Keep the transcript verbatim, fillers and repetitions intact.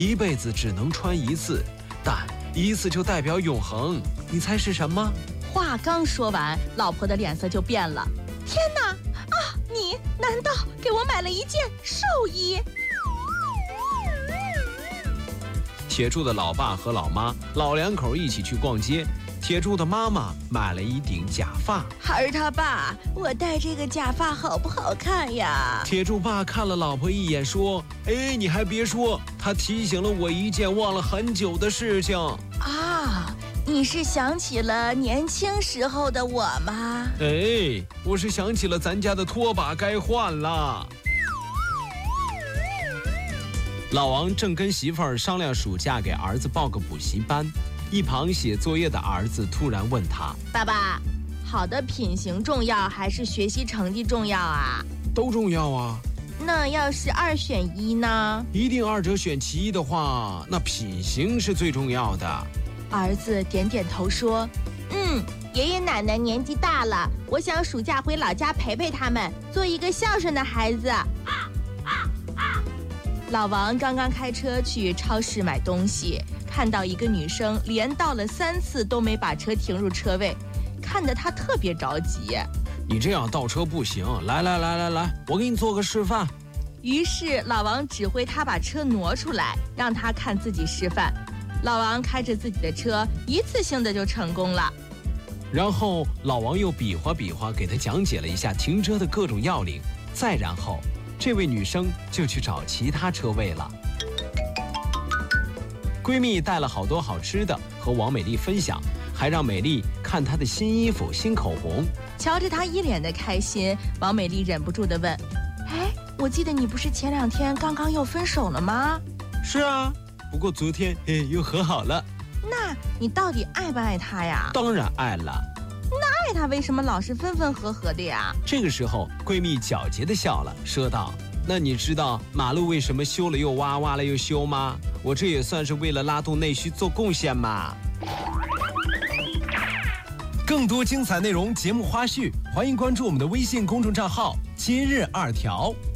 一辈子只能穿一次，但一次就代表永恒。你猜是什么？ 话刚说完，老婆的脸色就变了。天哪！啊，你难道给我买了一件寿衣？ 铁柱的老爸和老妈老两口一起去逛街，铁柱的妈妈买了一顶假发。 孩儿他爸，我戴这个假发好不好看呀？ 铁柱爸看了老婆一眼说：哎，你还别说，他提醒了我一件忘了很久的事情啊。你是想起了年轻时候的我吗？ 哎，我是想起了咱家的拖把该换了。老王正跟媳妇儿商量暑假给儿子报个补习班，一旁写作业的儿子突然问他： 爸爸，好的品行重要还是学习成绩重要啊？ 都重要啊。 那要是二选一呢？ 一定二者选其一的话，那品行是最重要的。 儿子点点头说：嗯，爷爷奶奶年纪大了，我想暑假回老家陪陪他们，做一个孝顺的孩子。啊啊啊、老王刚刚开车去超市买东西，看到一个女生连倒了三次都没把车停入车位，看得他特别着急。 你这样倒车不行，来来来来来，我给你做个示范。 于是老王指挥他把车挪出来，让他看自己示范。老王开着自己的车，一次性的就成功了。 然后老王又比划比划，给他讲解了一下停车的各种要领。再然后，这位女生就去找其他车位了。闺蜜带了好多好吃的和王美丽分享，还让美丽看她的新衣服、新口红。 瞧着她一脸的开心，王美丽忍不住的问：哎，我记得你不是前两天刚刚又分手了吗？ 是啊，不过昨天嘿又和好了。 那你到底爱不爱他呀？ 当然爱了。 那爱他为什么老是分分合合的呀？ 这个时候闺蜜皎洁的笑了，说道：那你知道马路为什么修了又挖，挖了又修吗？我这也算是为了拉动内需做贡献嘛。 更多精彩内容节目花絮，欢迎关注我们的微信公众账号今日二条。